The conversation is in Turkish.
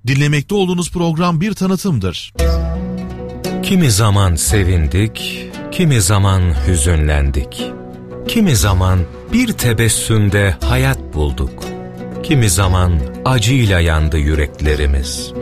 Dinlemekte olduğunuz program bir tanıtımdır. Kimi zaman sevindik, kimi zaman hüzünlendik. Kimi zaman bir tebessümde hayat bulduk. Kimi zaman acıyla yandı yüreklerimiz.